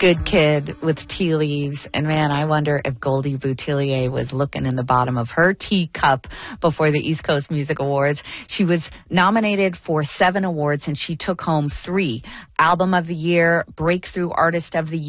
Good Kid with Tea Leaves. And man, I wonder if Goldie Boutillier was looking in the bottom of her teacup before the East Coast Music Awards. She was nominated for 7 awards and she took home 3. Album of the Year, Breakthrough Artist of the